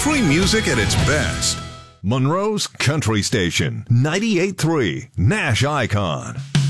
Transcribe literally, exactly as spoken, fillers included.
Country music at its best. Monroe's Country Station, ninety-eight point three Nash Icon.